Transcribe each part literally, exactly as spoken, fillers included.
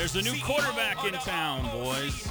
There's a new quarterback in town, boys.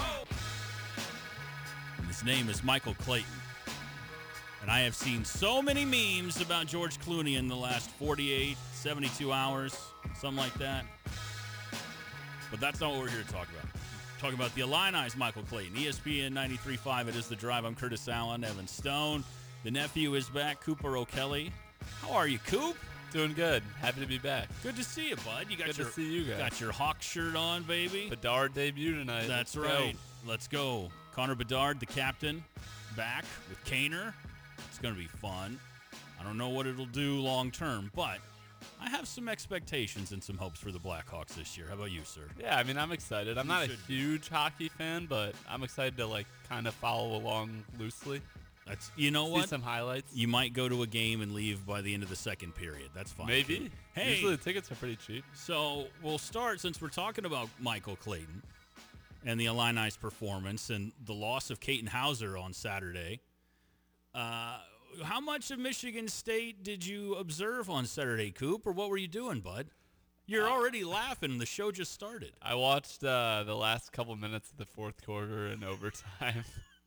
And his name is Michael Clayton. And I have seen so many memes about George Clooney in the last forty-eight, seventy-two hours, something like that. But that's not what we're here to talk about. Talking about the Illini's Michael Clayton. E S P N ninety-three point five, it is The Drive. I'm Curtis Allen, Evan Stone. The nephew is back, Cooper O'Kelly. How are you, Coop? Doing good. Happy to be back. Good to see you, bud. You got Good your to see you guys. Got your Hawk shirt on, baby. Bedard debut tonight. That's Let's right. Go. Let's go. Connor Bedard, the captain, back with Kaner. It's going to be fun. I don't know what it'll do long term, but I have some expectations and some hopes for the Blackhawks this year. How about you, sir? Yeah, I mean, I'm excited. I'm You not a should be. huge hockey fan, but I'm excited to, like, kind of follow along loosely. That's you know See what? some highlights. You might go to a game and leave by the end of the second period. That's fine. Maybe. too. Hey, Usually the tickets are pretty cheap. so we'll start since we're talking about Michael Clayton and the Illini's performance and the loss of Caton Hauser on Saturday. Uh, how much of Michigan State did you observe on Saturday, Coop, or what were you doing, bud? You're already laughing. The show just started. I watched uh, the last couple minutes of the fourth quarter in overtime.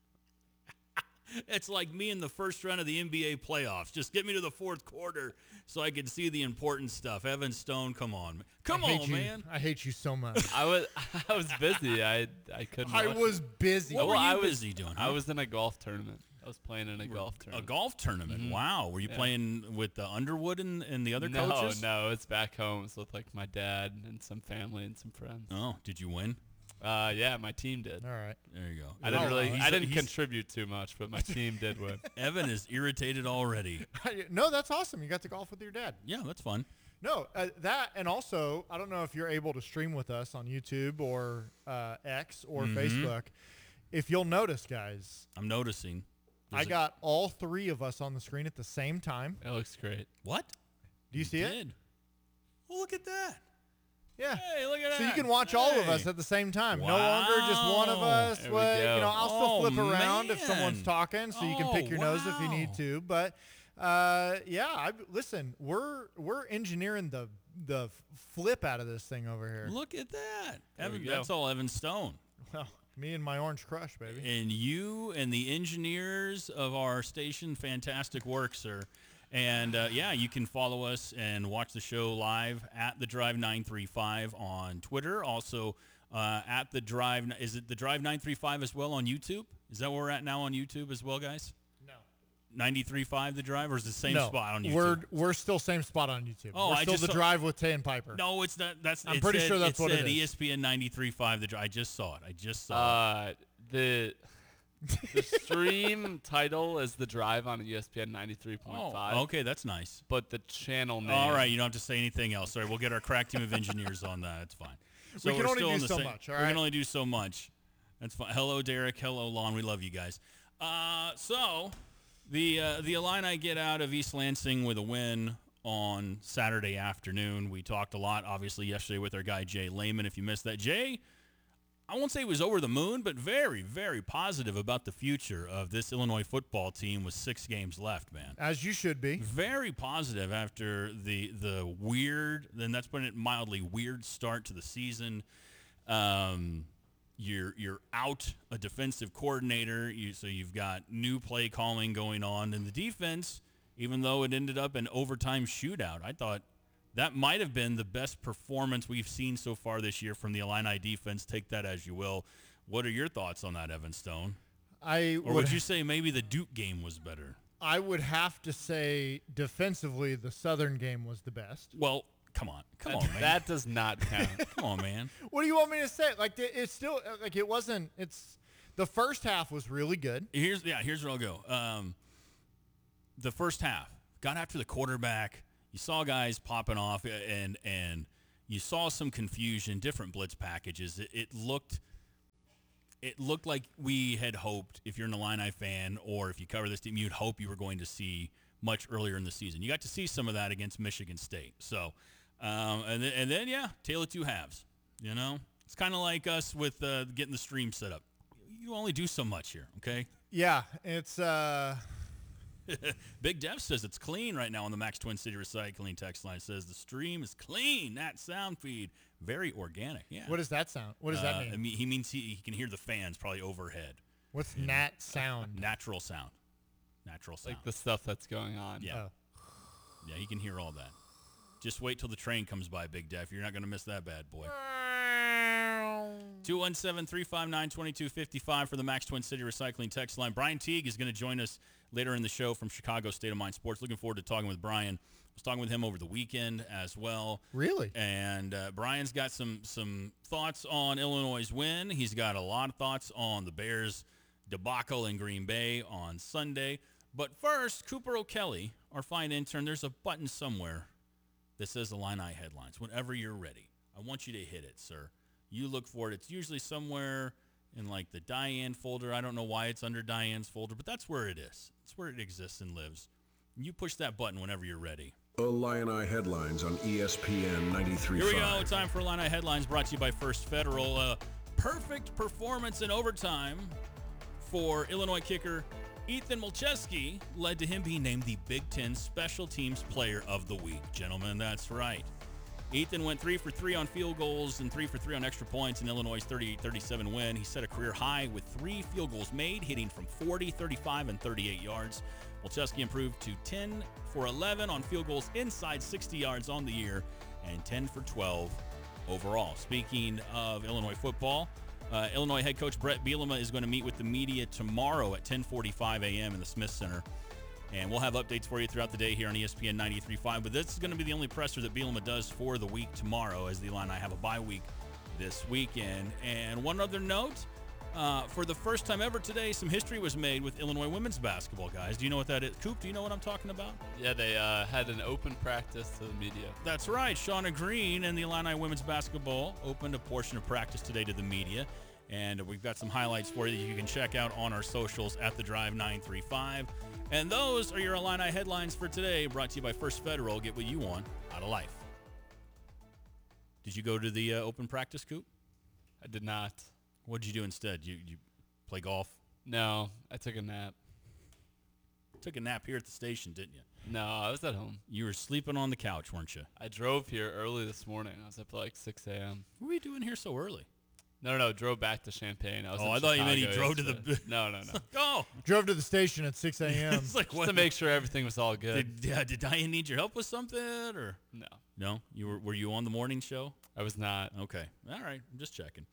It's like me in the first round of the N B A playoffs. Just get me to the fourth quarter so I can see the important stuff. Evan Stone, come on. Come I hate on, you. man. I hate you so much. I was I was busy. I I couldn't. I watch was it. busy. What Well, were you I was busy doing? I huh? was in a golf tournament. I was playing in a golf A tournament. golf tournament. Wow. Were you Yeah. playing with the Underwood and, and the other no, coaches? no, it's back home. It's with like my dad and some family and some friends. Oh, did you win? Uh, yeah, my team did. All right. There you go. I didn't Oh, really. he's- I didn't he's- contribute too much, but my team did win. Evan is irritated already. No, that's awesome. You got to golf with your dad. Yeah, that's fun. No, uh, that and also, I don't know if you're able to stream with us on YouTube or uh, X or Mm-hmm. Facebook. If you'll notice, guys, I'm noticing. I There's a- got all three of us on the screen at the same time. It looks great. What? Do you see it? did. Well, look at that. Yeah. Hey, look at that. So you can watch all of Hey. us at the same time. No longer just one of Wow. us. There we But, go. you know, I'll Oh, still flip around if man. someone's talking, so you can Oh, pick your nose if you wow. need to. But uh, yeah, I, listen, we're we're engineering the the flip out of this thing over here. Look at that. There we Evan, go. that's all Evan Stone. Well, me and my orange crush, baby. And you and the engineers of our station, fantastic work, sir. And, uh, yeah, you can follow us and watch the show live at The Drive nine three five on Twitter. Also, uh, at The Drive, is it The Drive nine three five as well on YouTube? Is that where we're at now on YouTube as well, guys? No. ninety-three point five The Drive, or is it the same no, spot on YouTube? We're we're still same spot on YouTube. Oh, we're I still just the saw- drive with Tay and Piper. No, it's not. That's. I'm it pretty said- sure that's it what it said is. E S P N ninety-three point five The Drive. I just saw it. I just saw Uh, the the stream title is The Drive on E S P N ninety-three it. point Oh, five. okay, that's nice. But the channel name. All right, you don't have to say anything else. Sorry, we'll get our crack team of engineers on that. It's fine. So We can we're only still do in the so same- much, all We right? can only do so much. That's fine. Hello, Derek. Hello, Lon. We love you guys. Uh, so the uh, the Illini get out of East Lansing with a win on Saturday afternoon. We talked a lot, obviously, yesterday with our guy Jay Lehman. If you missed that, Jay, I won't say he was over the moon, but very, very positive about the future of this Illinois football team with six games left, man. As you should be. Very positive after the the weird, then that's putting it mildly, weird start to the season. Um, you're you're out a defensive coordinator, you, so you've got new play calling going on, and the defense, even though it ended up an overtime shootout, I thought that might have been the best performance we've seen so far this year from the Illini defense. Take that as you will. What are your thoughts on that, Evan Stone? I Or would you say maybe the Duke game was better? I would have to say defensively, the Southern game was the best. Well, come on. Come That, on, man. that does not count. Come on, man. What do you want me to say? Like it- it's still like it wasn't. It's the first half was really good. Here's yeah. Here's where I'll go. Um, the first half got after the quarterback. You saw guys popping off, and and you saw some confusion, different blitz packages. It, it looked it looked like we had hoped. If you're an Illini fan, or if you cover this team, you'd hope you were going to see much earlier in the season. You got to see some of that against Michigan State. So, um, and then, and then yeah, tale of two halves. You know, it's kind of like us with uh, getting the stream set up. You only do so much here, okay? Yeah, it's uh, Big Dev says it's clean right now on the Max Twin City Recycling text line. It says the stream is clean. That sound feed Very organic. Yeah. What does that sound? What does Uh, that mean? I mean, he means he, he can hear the fans probably overhead. What's nat sound? Natural sound. Natural sound. Like the stuff that's going on. Yeah. Oh. Yeah, he can hear all that. Just wait till the train comes by, Big Def. You're not going to miss that bad boy. two one seven, three five nine, two two five five for the Max Twin City Recycling text line. Brian Teague is going to join us later in the show from Chicago State of Mind Sports. Looking forward to talking with Brian. I was talking with him over the weekend as well. Really? And uh, Brian's got some some thoughts on Illinois' win. He's got a lot of thoughts on the Bears' debacle in Green Bay on Sunday. But first, Cooper O'Kelly, our fine intern, there's a button somewhere that says Illini headlines. Whenever you're ready, I want you to hit it, sir. You look for it. It's usually somewhere in like the Diane folder. I don't know why it's under Diane's folder, but that's where it is. It's where it exists and lives. You push that button whenever you're ready. Illini headlines on E S P N ninety-three point five. Here we go. Time for Illini headlines brought to you by First Federal. Uh, perfect performance in overtime for Illinois kicker Ethan Molcheski led to him being named the Big Ten Special Teams Player of the Week. Gentlemen, that's right. Ethan went three for three on field goals and three for three on extra points in Illinois' thirty-eight thirty-seven win. He set a career high with three field goals made, hitting from forty, thirty-five, and thirty-eight yards. Molcheski improved to ten for eleven on field goals inside sixty yards on the year and ten for twelve overall. Speaking of Illinois football, uh, Illinois head coach Brett Bielema is going to meet with the media tomorrow at ten forty-five a.m. in the Smith Center. And we'll have updates for you throughout the day here on E S P N ninety-three point five. But this is going to be the only presser that Bielema does for the week tomorrow, as the Illini have a bye week this weekend. And one other note, uh, for the first time ever today, some history was made with Illinois women's basketball, guys. Do you know what that is? Coop, do you know what I'm talking about? Yeah, they uh, had an open practice to the media. That's right. Shauna Green and the Illini women's basketball opened a portion of practice today to the media. And we've got some highlights for you that you can check out on our socials at The Drive nine three five. And those are your Illini headlines for today, brought to you by First Federal. Get what you want out of life. Did you go to the uh, open practice, Coop? I did not. What did you do instead? You you play golf? No, I took a nap. Took a nap here at the station, didn't you? No, I was at home. You were sleeping on the couch, weren't you? I drove here early this morning. I was up at like six a.m. What were you doing here so early? No, no, no, drove back to Champaign. I was Oh, in I thought you meant he Chicago drove to the- yesterday. No, no, no. Go! Drove to the station at six a.m. It's like, Just what? to make sure everything was all good. Did, yeah, did Diane need your help with something? Or No, no? You were, were you on the morning show? I was not. Okay. All right. I'm just checking.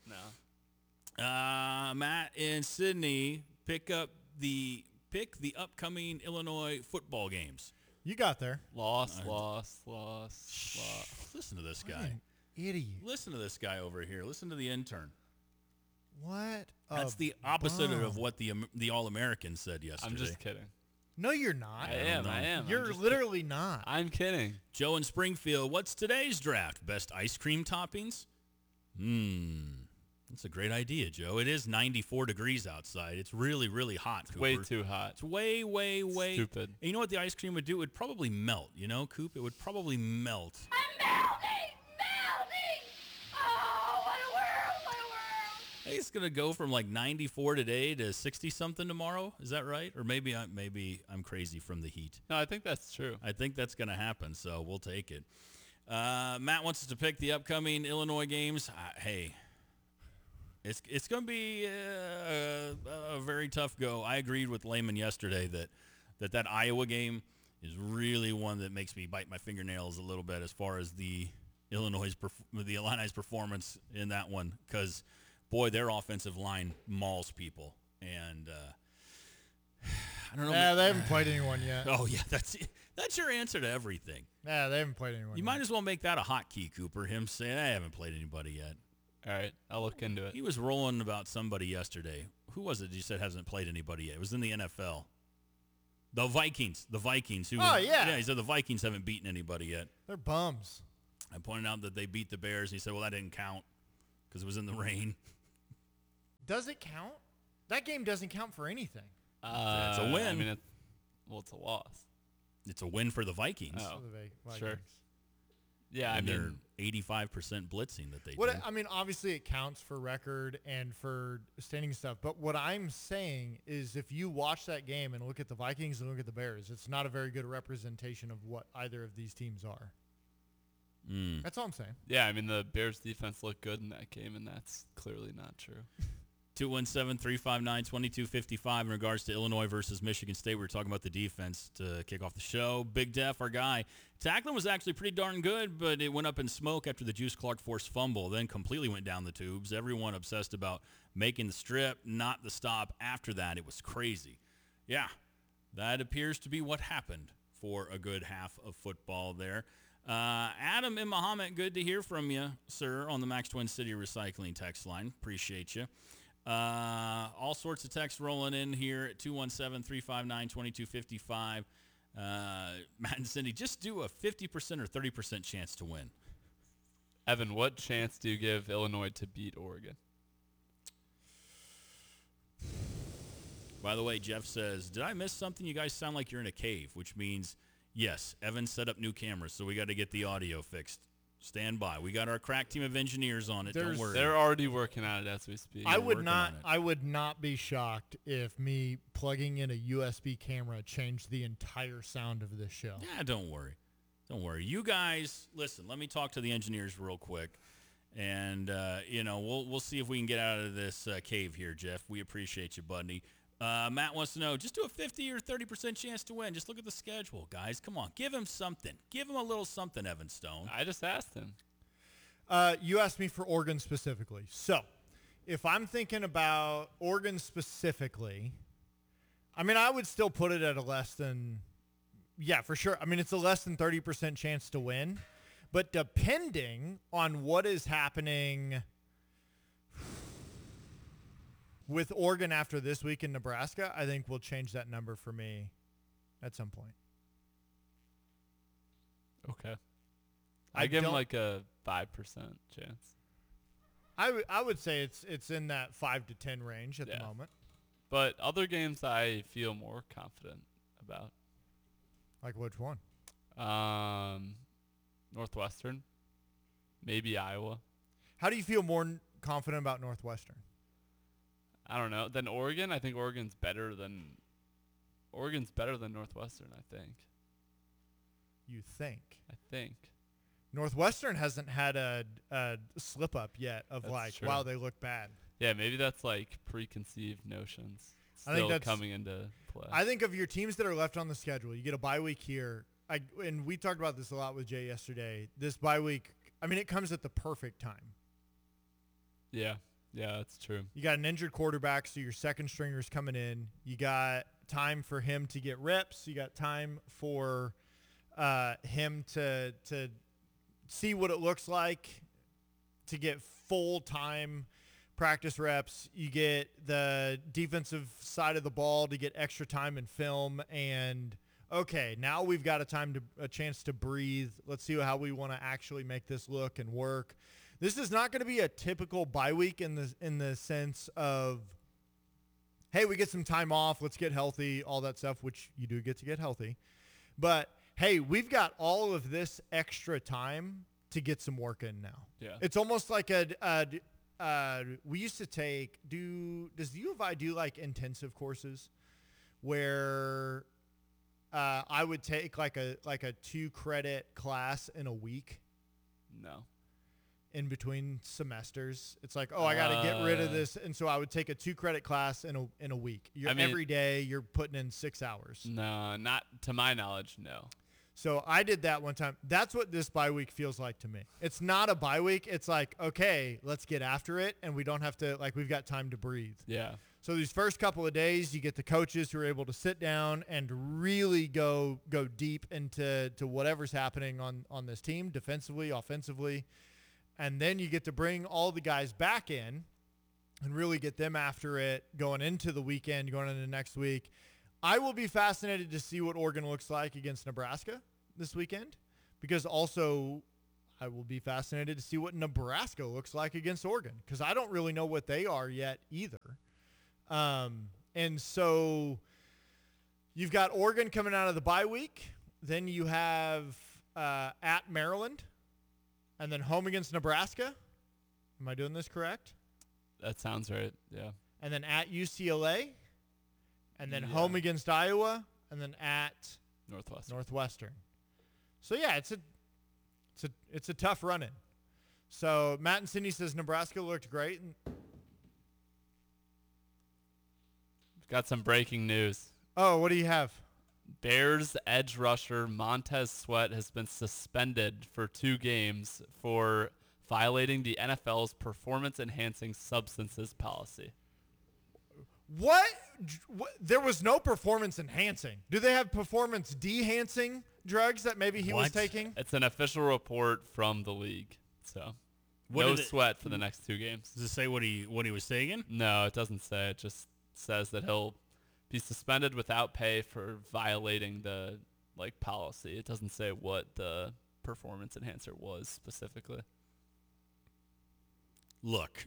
No. Uh, Matt in Sydney, pick up the pick the upcoming Illinois football games. You got there. Lost, Uh, lost, lost, lost. Listen to this What guy. an idiot. Listen to this guy over here. Listen to the intern. What? That's a the opposite bum. of what the Am- the All Americans said yesterday. I'm just kidding. No, you're not. I am, know. I am. I'm You're just literally not. kidding. I'm kidding. Joe in Springfield. What's today's draft? Best ice cream toppings? Hmm. That's a great idea, Joe. It is ninety-four degrees outside. It's really, really hot. It's way Cooper. too hot. It's way, way, way. Stupid. And you know what the ice cream would do? It would probably melt. You know, Coop? It would probably melt. I'm melting! Melting! Oh, what a world! What a world! I think it's gonna go from like ninety-four today to sixty something tomorrow. Is that right? Or maybe I maybe I'm crazy from the heat. No, I think that's true. I think that's gonna happen. So we'll take it. Uh, Matt wants us to pick the upcoming Illinois games. Uh, hey, it's it's gonna be uh, a, a very tough go. I agreed with Lehman yesterday that that that Iowa game is really one that makes me bite my fingernails a little bit as far as the Illinois perf- the Illini's performance in that one, because boy, their offensive line mauls people, and uh, I don't know. Yeah, they haven't played anyone yet. Oh yeah, that's that's your answer to everything. Yeah, they haven't played anyone You yet. might as well make that a hotkey, Cooper. Him saying, I haven't played anybody yet. All right, I'll look into it. He was rolling about somebody yesterday. Who was it you said hasn't played anybody yet? It was in the N F L. The Vikings. The Vikings. Who, Oh, yeah. Yeah, he said the Vikings haven't beaten anybody yet. They're bums. I pointed out that they beat the Bears. And he said, well, that didn't count because it was in the rain. Does it count? That game doesn't count for anything. Uh, It's a win. I mean, it, well, it's a loss. It's a win for the Vikings. Oh. For the Vi- sure. Vikings. Yeah, I and they're mean, eighty-five percent blitzing that they What do. I mean, obviously it counts for record and for standing stuff. But what I'm saying is, if you watch that game and look at the Vikings and look at the Bears, it's not a very good representation of what either of these teams are. Mm. That's all I'm saying. Yeah, I mean, the Bears defense looked good in that game, and that's clearly not true. two one seven, three five nine, two two five five in regards to Illinois versus Michigan State. We were talking about the defense to kick off the show. Big Def, our guy. Tackling was actually pretty darn good, but it went up in smoke after the Juice Clark forced fumble, then completely went down the tubes. Everyone obsessed about making the strip, not the stop. After that, it was crazy. Yeah, that appears to be what happened for a good half of football there. Uh, Adam and Muhammad, good to hear from you, sir, on the Max Twin City Recycling text line. Appreciate you. Uh, all sorts of texts rolling in here at two one seven, three five nine, two two five five. Uh, Matt and Cindy, just do a fifty percent or thirty percent chance to win. Evan, what chance do you give Illinois to beat Oregon? By the way, Jeff says, did I miss something? You guys sound like you're in a cave, which means, yes, Evan set up new cameras, so we got to get the audio fixed. Stand by. We got our crack team of engineers on it. There's- Don't worry. They're already working on it as we speak. I We're would working not. on it. I would not be shocked if me plugging in a U S B camera changed the entire sound of this show. Yeah, don't worry. Don't worry. You guys, listen, let me talk to the engineers real quick. And, uh, you know, we'll we'll see if we can get out of this uh, cave here, Jeff. We appreciate you, buddy. Uh, Matt wants to know, just do a fifty or thirty percent chance to win. Just look at the schedule, guys. Come on. Give him something. Give him a little something, Evan Stone. I just asked him. Uh, you asked me for Oregon specifically. So, if I'm thinking about Oregon specifically, I mean, I would still put it at a less than, yeah, for sure. I mean, it's a less than thirty percent chance to win. But depending on what is happening with Oregon after this week in Nebraska, I think we'll change that number for me at some point. Okay. I I give him don't- like a five percent chance. I, w- I would say it's it's in that five to ten range at Yeah. the moment. But other games I feel more confident about. Like which one? Um, Northwestern, maybe Iowa. How do you feel more n- confident about Northwestern? I don't know. Then Oregon, I think Oregon's better than Oregon's better than Northwestern, I think. You think? I think. Northwestern hasn't had a, a slip up yet of That's like, true. wow, they look bad. Yeah, maybe that's like preconceived notions I think still that's- coming into play. I think of your teams that are left on the schedule. You get a bye week here. I, and we talked about this a lot with Jay yesterday. This bye week, I mean, it comes at the perfect time. yeah, yeah, that's true. You got an injured quarterback, so your second stringer's coming in. You got time for him to get reps. You got time for uh, him to to see what it looks like to get full-time practice reps. You get the defensive side of the ball to get extra time in film. And, okay, now we've got a time to a chance to breathe. Let's see how we want to actually make this look and work. This is not going to be a typical bye week in the in the sense of, hey, we get some time off, let's get healthy, all that stuff, which you do get to get healthy. But, hey, we've got all of this extra time to get some work in now. Yeah. It's almost like a, a uh, we used to take, do, does U of I do like intensive courses where uh, I would take like a like a two credit class in a week? No. In between semesters. It's like, oh, I got to get rid of Uh, this. And so I would take a two credit class in a, in a week. You're, I mean- every day you're putting in six hours. No, not to my knowledge, no. So I did that one time. That's what this bye week feels like to me. It's not a bye week. It's like, okay, let's get after it. And we don't have to, like, we've got time to breathe. Yeah. So these first couple of days, you get the coaches who are able to sit down and really go go deep into to whatever's happening on, on this team, defensively, offensively. And then you get to bring all the guys back in and really get them after it going into the weekend, going into next week. I will be fascinated to see what Oregon looks like against Nebraska this weekend, because also I will be fascinated to see what Nebraska looks like against Oregon, because I don't really know what they are yet either. Um, and so you've got Oregon coming out of the bye week. Then you have uh, at Maryland, and then home against Nebraska. Am I doing this correct? That sounds right. Yeah. And then at U C L A, and then Yeah. home against Iowa, and then at Northwestern. Northwestern. So, yeah, it's a it's a it's a tough run in. So Matt and Cindy says Nebraska looked great. And, Got some breaking news. oh, what do you have? Bears edge rusher Montez Sweat has been suspended for two games for violating the N F L's performance-enhancing substances policy. What? what? There was no performance enhancing. Do they have performance dehancing drugs that maybe he was What? taking? It's an official report from the league. So What no did it- Sweat for the next two games. Does it say what he what he was taking? No, it doesn't say. It just says that he'll be suspended without pay for violating the like policy. It doesn't say what the performance enhancer was specifically. Look.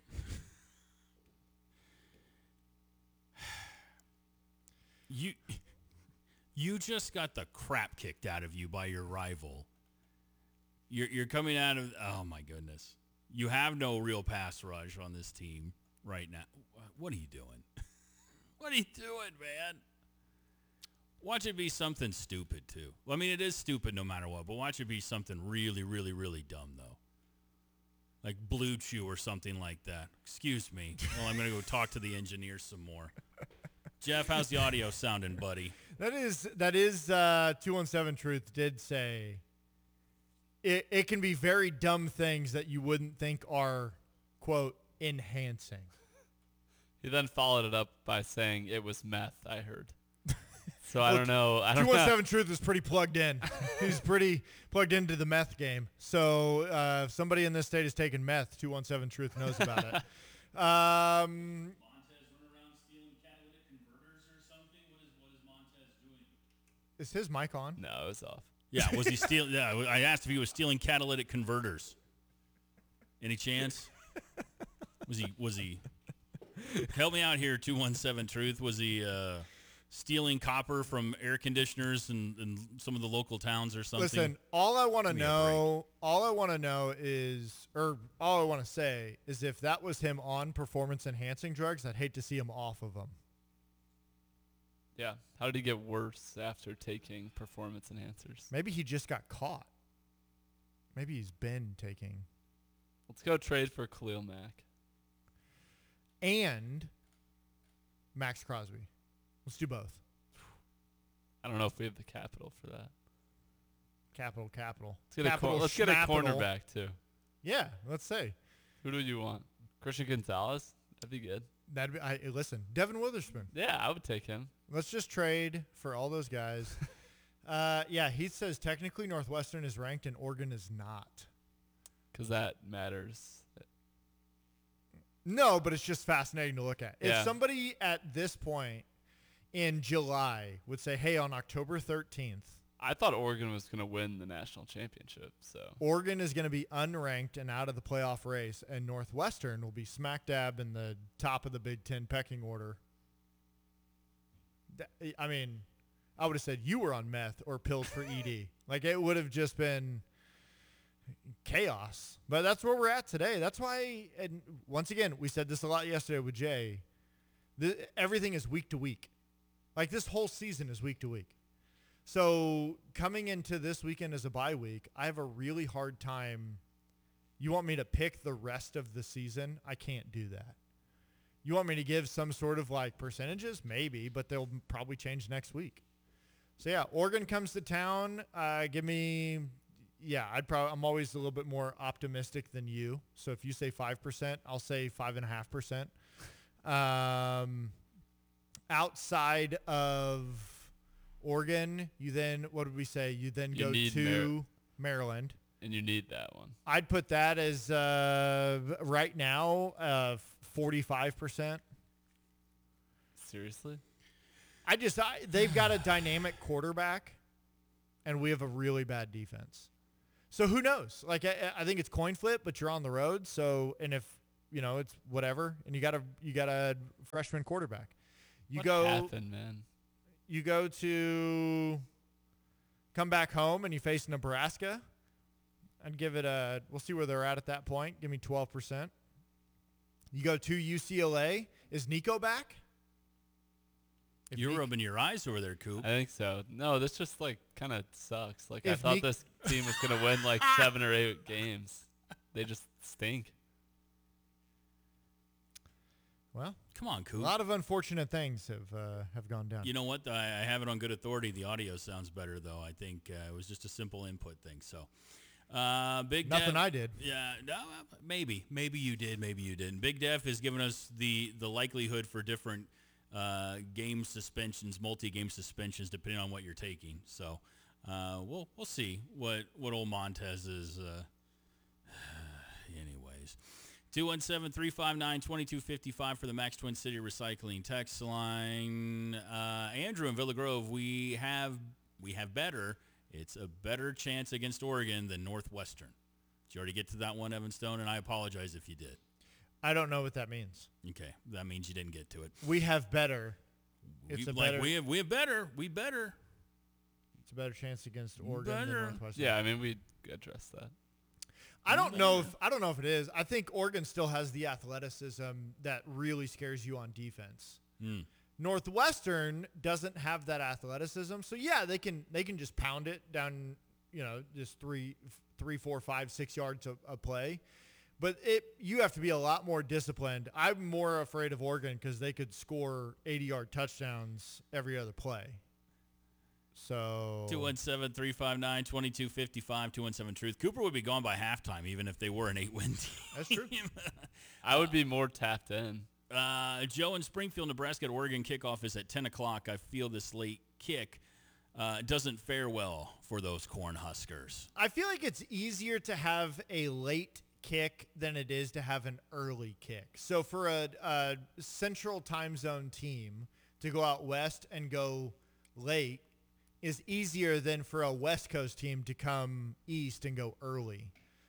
You you just got the crap kicked out of you by your rival. You're you're coming out of oh my goodness. You have no real pass rush on this team right now. What are you doing? What are you doing, man? Watch it be something stupid too. I mean, it is stupid no matter what, but watch it be something really, really, really dumb though. Like Blue Chew or something like that. Excuse me. Well, I'm gonna go talk to the engineer some more. Jeff, how's the audio sounding, buddy? That is that is uh, two one seven Truth did say it, it can be very dumb things that you wouldn't think are, quote, enhancing. He then followed it up by saying it was meth, I heard. So I Well, don't know. I don't two one seven know. Truth is pretty plugged in. He's pretty plugged into the meth game. So uh, if somebody in this state is taking meth, two one seven Truth knows about it. Um, Montez run around stealing catalytic converters or something? What is what is Montez doing? is his mic on? No, it was off. Yeah, was he stealing? Yeah, I asked if he was stealing catalytic converters. Any chance? Was he? Was he? Help me out here, two one seven Truth. Was he uh, stealing copper from air conditioners in, in some of the local towns or something? Listen, all I want to Give me a know, all I want to know is, or all I want to say is, if that was him on performance-enhancing drugs, I'd hate to see him off of them. Yeah. How did he get worse after taking performance enhancers? Maybe he just got caught. Maybe he's been taking. Let's go trade for Khalil Mack. And Max Crosby. Let's do both. I don't know if we have the capital for that. Capital, capital. Let's get, a, Capital cor- let's get a schmapital. cornerback, too. Yeah, let's say. Who do you want? Christian Gonzalez? That'd be good. That'd be, I, listen, Devin Witherspoon. Yeah, I would take him. Let's just trade for all those guys. uh, yeah, he says technically Northwestern is ranked and Oregon is not. Because that matters. No, but it's just fascinating to look at. If Yeah. somebody at this point in July would say, hey, on October thirteenth, I thought Oregon was going to win the national championship. So Oregon is going to be unranked and out of the playoff race, and Northwestern will be smack dab in the top of the Big Ten pecking order. Th- I mean, I would have said you were on meth or pills for E D. Like, it would have just been chaos. But that's where we're at today. That's why, and once again, we said this a lot yesterday with Jay, the, everything is week to week. Like, this whole season is week to week. So coming into this weekend as a bye week, I have a really hard time. You want me to pick the rest of the season? I can't do that. You want me to give some sort of like percentages? Maybe, but they'll probably change next week. So yeah, Oregon comes to town. Uh, give me, yeah, I'd probably, I'm always a little bit more optimistic than you. So if you say five percent, I'll say five and a half percent. Um, outside of Oregon, you then, what did we say? You then You go need to Maryland. and you need that one. I'd put that as uh, right now uh, forty-five percent. Seriously? I just I, they've got a dynamic quarterback, and we have a really bad defense. So who knows? Like I, I think it's coin flip, but you're on the road. So and if you know it's whatever, and you got a you got a freshman quarterback, you what go happened, man? you go to come back home and you face Nebraska. I'd give it a. We'll see where they're at at that point. Give me twelve percent. You go to U C L A. Is Nico back? If You're Nick- rubbing your eyes over there, Coop. I think so. No, this just like kind of sucks. Like I If thought Nick- this team was gonna win like seven or eight games. They just stink. Well, Come on, a Coop. lot of unfortunate things have uh, have gone down. You know what? I, I have it on good authority. The audio sounds better, though. I think uh, it was just a simple input thing. So, uh, Big Nothing Dev- I did. Yeah, no, uh, maybe, maybe you did, maybe you didn't. Big Def has given us the the likelihood for different uh, game suspensions, multi-game suspensions, depending on what you're taking. So, uh, we'll we'll see what what old Montez is. Uh, anyways. two one seven, three five nine, two two five five for the Max Twin City Recycling text line. Uh, Andrew in Villa Grove, we have we have better. It's a better chance against Oregon than Northwestern. Did you already get to that one, Evan Stone? And I apologize if you did. I don't know what that means. Okay, that means you didn't get to it. We have better. It's we, a like better. we have we have better. We better. It's a better chance against Oregon Better. than Northwestern. Yeah, I mean we addressed that. I don't know if I don't know if it is. I think Oregon still has the athleticism that really scares you on defense. Mm. Northwestern doesn't have that athleticism, so yeah, they can they can just pound it down, you know, just three, three, four, five, six yards a, a play. But it you have to be a lot more disciplined. I'm more afraid of Oregon because they could score eighty-yard touchdowns every other play. So two one seven, three five nine, two two five five, two one seven Truth. Cooper would be gone by halftime, even if they were an eight-win team. That's true. I would be more tapped in. Uh, Joe in Springfield, Nebraska, at Oregon kickoff is at ten o'clock. I feel this late kick uh, doesn't fare well for those Cornhuskers. I feel like it's easier to have a late kick than it is to have an early kick. So for a, a central time zone team to go out west and go late is easier than for a West Coast team to come east and go early.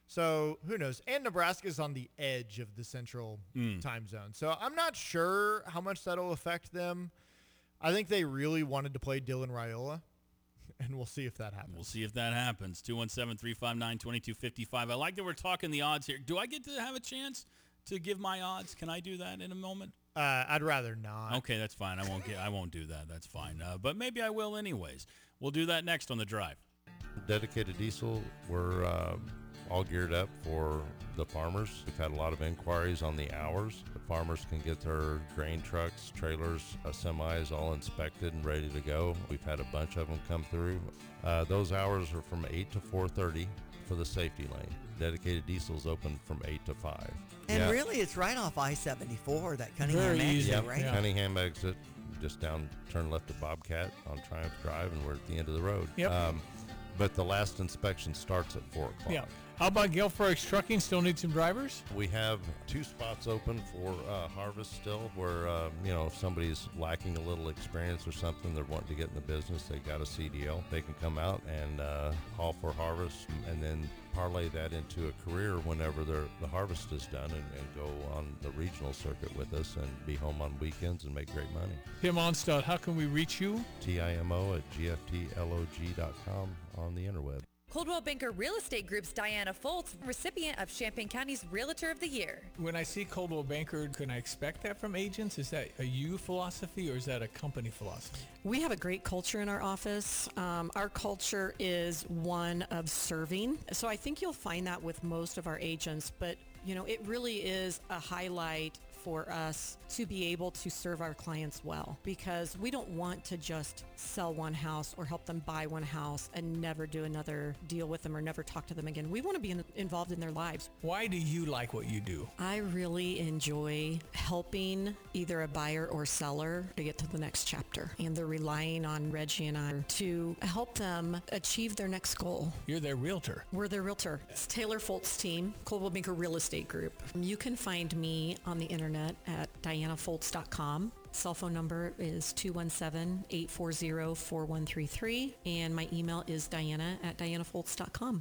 So who knows? And Nebraska's on the edge of the central Mm. time zone. So I'm not sure how much that'll affect them. I think they really wanted to play Dylan Raiola, and we'll see if that happens. We'll see if that happens. two one seven, three five nine, two two five five. I like that we're talking the odds here. Do I get to have a chance to give my odds? Can I do that in a moment? Uh, I'd rather not. Okay, that's fine. I won't get. I won't do that. That's fine. Uh, but maybe I will anyways. We'll do that next on the drive. Dedicated Diesel, we're uh, all geared up for the farmers. We've had a lot of inquiries on the hours. The farmers can get their grain trucks, trailers, uh, semis all inspected and ready to go. We've had a bunch of them come through. Uh, those hours are from eight to four thirty for the safety lane. Dedicated Diesel is open from eight to five. And Yeah. really, it's right off I seventy-four, that Cunningham Very exit, easy, right? yeah. Cunningham exit, just down, turn left at Bobcat on Triumph Drive, and we're at the end of the road. Yep. Um, but the last inspection starts at four o'clock. Yeah. How about Gilfrex Trucking? Still need some drivers? We have two spots open for uh, harvest still where, uh, you know, if somebody's lacking a little experience or something, they're wanting to get in the business, they got a C D L. They can come out and uh, haul for harvest and then parlay that into a career whenever they're- the harvest is done and, and go on the regional circuit with us and be home on weekends and make great money. Tim Onstad, how can we reach you? T I M O at G F T L O G dot com on the interweb. Coldwell Banker Real Estate Group's Diana Foltz, recipient of Champaign County's Realtor of the Year. When I see Coldwell Banker, can I expect that from agents? Is that a you philosophy or is that a company philosophy? We have a great culture in our office. Um, our culture is one of serving. So I think you'll find that with most of our agents, but you know, it really is a highlight for us to be able to serve our clients well, because we don't want to just sell one house or help them buy one house and never do another deal with them or never talk to them again. We want to be in, involved in their lives. Why do you like what you do? I really enjoy helping either a buyer or seller to get to the next chapter, and they're relying on Reggie and I to help them achieve their next goal. You're their realtor. We're their realtor. It's Taylor Foltz team, Coldwell Banker Real Estate Group. You can find me on the internet at diana foltz dot com. Cell phone number is two one seven, eight four zero, four one three three, and my email is diana at diana foltz dot com.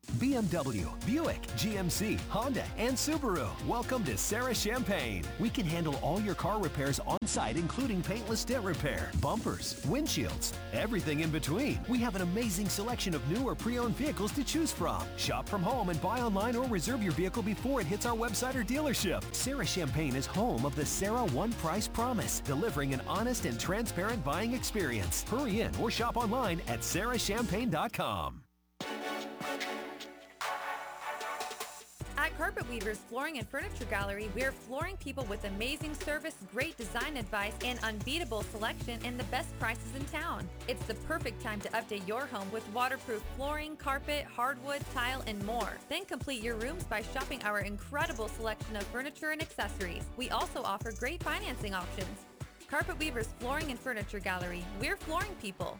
B M W, Buick, G M C, Honda, and Subaru. Welcome to Sarah Champagne. We can handle all your car repairs on site, including paintless dent repair, bumpers, windshields, everything in between. We have an amazing selection of new or pre-owned vehicles to choose from. Shop from home and buy online or reserve your vehicle before it hits our website or dealership. Sarah Champagne is home of the Sarah One Price Promise, delivering an honest and transparent buying experience. Hurry in or shop online at sarah champagne dot com. At Carpet Weavers Flooring and Furniture Gallery, we're flooring people with amazing service, great design advice, and unbeatable selection and the best prices in town. It's the perfect time to update your home with waterproof flooring, carpet, hardwood, tile, and more. Then complete your rooms by shopping our incredible selection of furniture and accessories. We also offer great financing options. Carpet Weavers Flooring and Furniture Gallery, we're flooring people.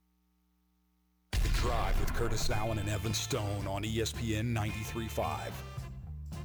Drive with Curtis Allen and Evan Stone on E S P N ninety-three point five.